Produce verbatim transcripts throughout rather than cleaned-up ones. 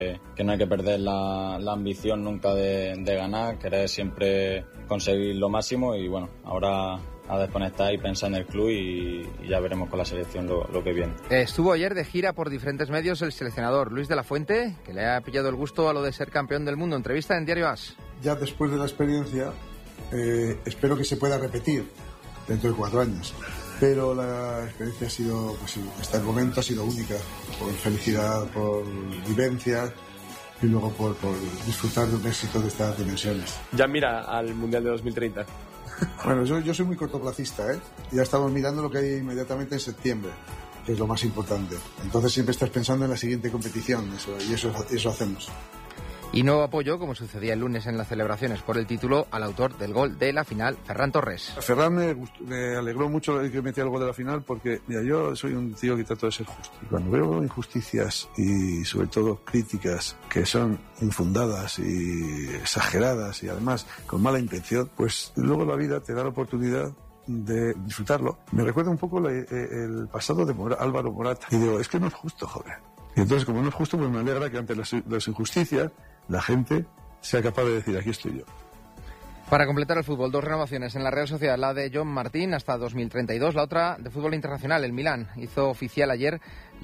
que no hay que perder la, la ambición nunca de, de ganar, querer siempre conseguir lo máximo y bueno, ahora a desconectar y pensar en el club y, y ya veremos con la selección lo, lo que viene. Estuvo ayer de gira por diferentes medios el seleccionador Luis de la Fuente, que le ha pillado el gusto a lo de ser campeón del mundo. Entrevista en Diario As. Ya después de la experiencia, eh, espero que se pueda repetir dentro de cuatro años. Pero la experiencia ha sido, pues hasta el momento ha sido única, por felicidad, por vivencias y luego por, por disfrutar de un éxito de estas dimensiones. Ya mira al Mundial de dos mil treinta. Bueno, yo, yo soy muy cortoplacista, ¿eh? Ya estamos mirando lo que hay inmediatamente en septiembre, que es lo más importante. Entonces siempre estás pensando en la siguiente competición, eso, y eso, eso hacemos. Y nuevo apoyo, como sucedía el lunes en las celebraciones por el título, al autor del gol de la final, Ferran Torres. A Ferran me, gustó, me alegró mucho que metiera el gol de la final porque, mira, yo soy un tío que trato de ser justo. Y cuando veo injusticias y sobre todo críticas que son infundadas y exageradas y además con mala intención, pues luego la vida te da la oportunidad de disfrutarlo. Me recuerda un poco la, el pasado de Mora, Álvaro Morata. Y digo, es que no es justo, joder. Y entonces, como no es justo, pues me alegra que ante las, las injusticias la gente sea capaz de decir, aquí estoy yo. Para completar el fútbol, dos renovaciones en la Real Sociedad, la de John Martín hasta dos mil treinta y dos, la otra de fútbol internacional, el Milán. Hizo oficial ayer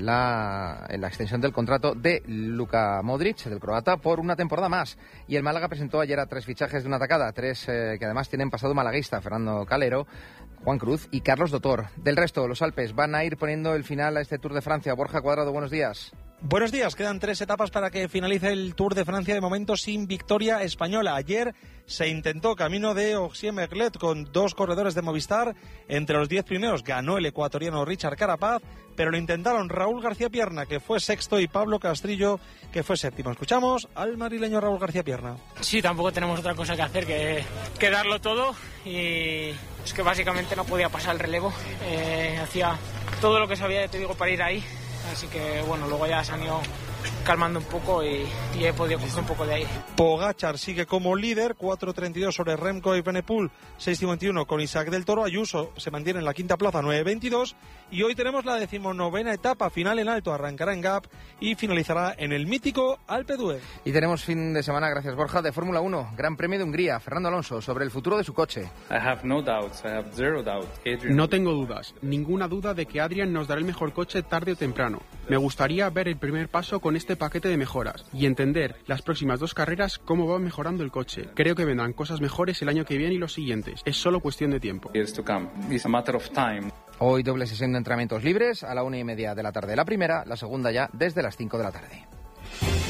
la, la extensión del contrato de Luka Modric, del croata, por una temporada más. Y el Málaga presentó ayer a tres fichajes de una tacada, tres eh, que además tienen pasado malaguista, Fernando Calero, Juan Cruz y Carlos Dotor. Del resto, los Alpes van a ir poniendo el final a este Tour de Francia. Borja Cuadrado, buenos días. Buenos días, quedan tres etapas para que finalice el Tour de Francia, de momento sin victoria española. Ayer se intentó camino de Ogier-Merlet con dos corredores de Movistar. Entre los diez primeros ganó el ecuatoriano Richard Carapaz, pero lo intentaron Raúl García Pierna, que fue sexto, y Pablo Castrillo, que fue séptimo. Escuchamos al madrileño Raúl García Pierna. Sí, tampoco tenemos otra cosa que hacer que, que darlo todo, y es que básicamente no podía pasar el relevo. Eh, hacía todo lo que sabía, te digo, para ir ahí. Así que bueno, luego ya se han ido calmando un poco y, y he podido coger un poco de ahí. Pogačar sigue como líder, cuatro treinta y dos sobre Remco y Evenepoel, seis cincuenta y uno con Isaac del Toro. Ayuso se mantiene en la quinta plaza, nueve veintidós. Y hoy tenemos la decimonovena etapa, final en alto, arrancará en Gap y finalizará en el mítico Alpe d'Huez. Y tenemos fin de semana, gracias Borja, de Fórmula uno, Gran Premio de Hungría. Fernando Alonso, sobre el futuro de su coche. I have no doubts, I have zero doubt. Adrian... No tengo dudas, ninguna duda de que Adrian nos dará el mejor coche tarde o temprano. Me gustaría ver el primer paso con este paquete de mejoras y entender las próximas dos carreras cómo va mejorando el coche. Creo que vendrán cosas mejores el año que viene y los siguientes. Es solo cuestión de tiempo. Hoy doble sesión de entrenamientos libres a la una y media de la tarde la primera, la segunda ya desde las cinco de la tarde.